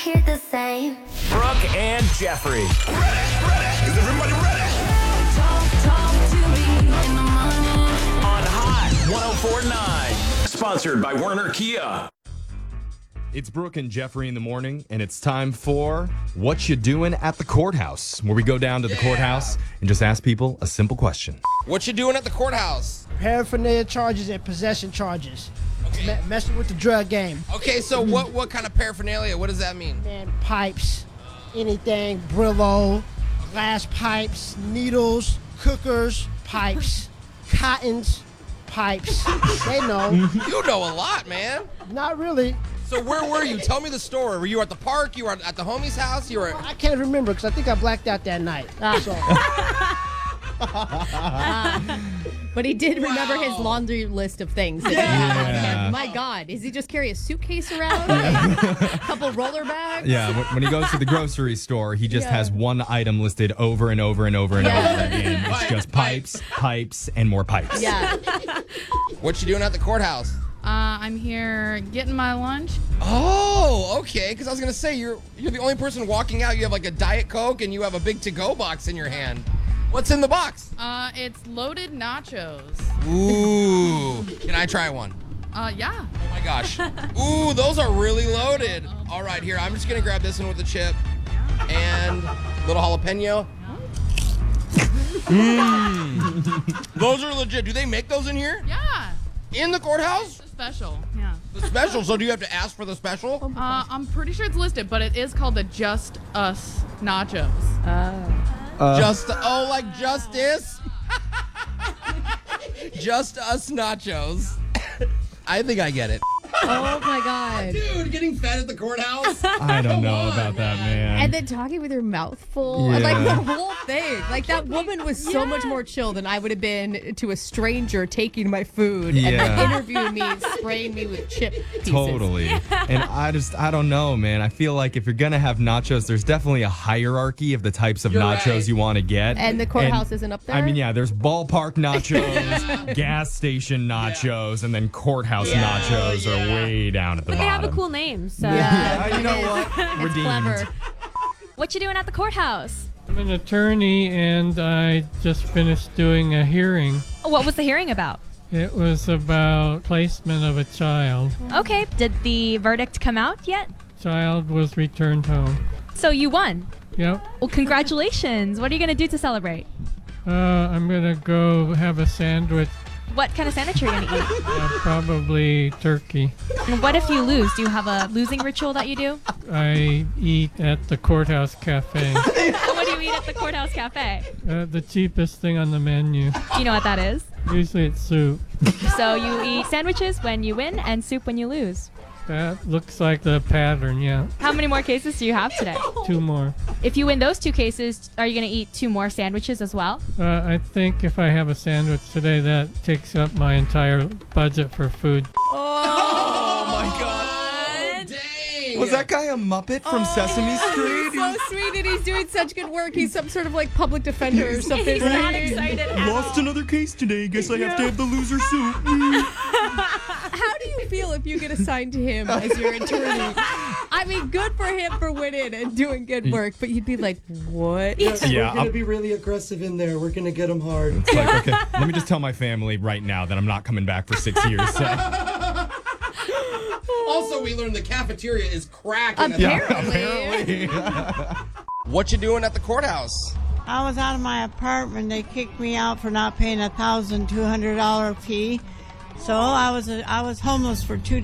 Hear the same. Brooke and Jeffrey. Is everybody ready? Talk to me in the morning. On Hot 104.9. Sponsored by Werner Kia. It's Brooke and Jeffrey in the morning, and it's time for What You Doing at the Courthouse, where we go down to the courthouse and just ask people a simple question. What you doing at the courthouse? Paraphernalia charges and possession charges. Messing with the drug game. Okay, so what kind of paraphernalia? What does that mean? Man, pipes, anything, Brillo, glass pipes, needles, cookers, pipes, cottons, pipes. They know. You know a lot, man. Not really. So where were you? Tell me the story. Were you at the park? You were at the homie's house? You were. I can't remember because I think I blacked out that night. So, But he did remember his laundry list of things. Yeah. My God, does he just carry a suitcase around? A couple roller bags? Yeah, when he goes to the grocery store, he just has one item listed over and over and over and over again. It's just pipes, and more pipes. Yeah. What you doing at the courthouse? I'm here getting my lunch. Oh, okay. Because I was gonna say you're the only person walking out. You have like a Diet Coke and you have a big to-go box in your hand. What's in the box? It's loaded nachos. Ooh. Can I try one? Yeah. Oh my gosh. Ooh, those are really loaded. All right, here. I'm just gonna grab this one with the chip and a little jalapeno. Those are legit. Do they make those in here? Yeah. In the courthouse? It's special. Yeah. The special. So do you have to ask for the special? I'm pretty sure it's listed, but it is called the Just Us nachos. Like Justice? Just Us nachos. I think I get it. Oh my God. Dude, getting fed at the courthouse? I don't know about that, man. And then talking with her mouth full. Yeah. Like the whole thing. Like that woman was so much more chill than I would have been to a stranger taking my food and Yeah. then interviewing me and spraying me with chip pieces. Totally. And I don't know, man. I feel like if you're going to have nachos, there's definitely a hierarchy of the types of You're nachos right. you want to get. And the courthouse isn't up there? I mean, yeah, there's ballpark nachos, gas station nachos, and then courthouse nachos are way down at the But bottom. they have a cool name, so Yeah, you know what? Redeemed. Clever. what you doing at the courthouse? I'm an attorney and I just finished doing a hearing. What was the hearing about? It was about placement of a child. Okay, did the verdict come out yet? Child was returned home. So you won. Yep. Well, congratulations. What are you going to do to celebrate? I'm gonna go have a sandwich. What kind of sandwich are you going to eat? Probably turkey. And what if you lose? Do you have a losing ritual that you do? I eat at the courthouse cafe. What do you eat at the courthouse cafe? The cheapest thing on the menu. Do you know what that is? Usually it's soup. So you eat sandwiches when you win and soup when you lose. That looks like the pattern, yeah. How many more cases do you have today? 2 more. If you win those 2 cases, are you going to eat 2 more sandwiches as well? I think if I have a sandwich today, that takes up my entire budget for food. Oh my God. Dang. Was that guy a Muppet from Sesame Street? So sweet, and he's doing such good work. He's some sort of like public defender or something. He's not excited at all. Lost another case today. Guess I have to have the loser soup. How do you feel if you get assigned to him as your attorney? I mean, good for him for winning and doing good work, but you'd be like, what? Yeah, We're going to be really aggressive in there. We're going to get them hard. It's like, okay, let me just tell my family right now that I'm not coming back for 6 years. So. Also, we learned the cafeteria is cracking. Apparently. What you doing at the courthouse? I was out of my apartment. They kicked me out for not paying $1,200 fee. So I was homeless for 2 days.